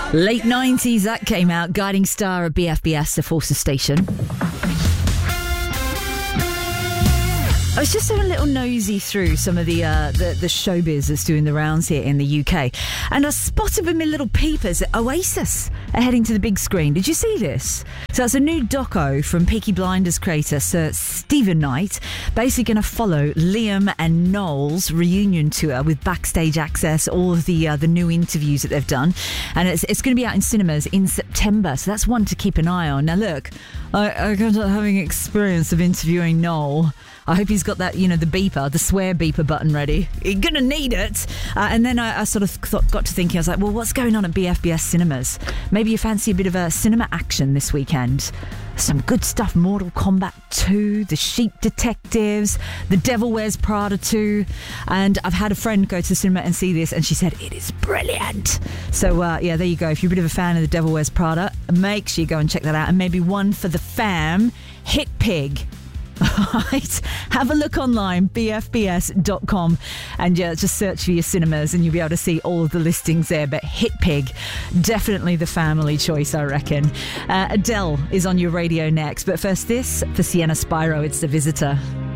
Late 90s, that came out. Guiding Star at BFBS, the Forces Station. I was just having a little nosy through some of the showbiz that's doing the rounds here in the UK, and I spotted with my little peepers that Oasis are heading to the big screen. Did you see this? So it's a new doco from Peaky Blinders creator Sir Stephen Knight, basically going to follow Liam and Noel's reunion tour with backstage access, all of the new interviews that they've done, and it's going to be out in cinemas in September. So that's one to keep an eye on. Now look, I got having experience of interviewing Noel. I hope he's got that, the beeper, the swear beeper button ready. You're going to need it. And then I sort of got to thinking, I was like, well, what's going on at BFBS cinemas? Maybe you fancy a bit of a cinema action this weekend. Some good stuff. Mortal Kombat 2, The Sheep Detectives, The Devil Wears Prada 2. And I've had a friend go to the cinema and see this, and she said it is brilliant. So, there you go. If you're a bit of a fan of The Devil Wears Prada, make sure you go and check that out. And maybe one for the fam, Hit Pig. Right, have a look online, bfbs.com, and just search for your cinemas and you'll be able to see all of the listings there. But Hit Pig, definitely the family choice, I reckon. Adele is on your radio next, but first this for Sienna Spyro, it's The Visitor.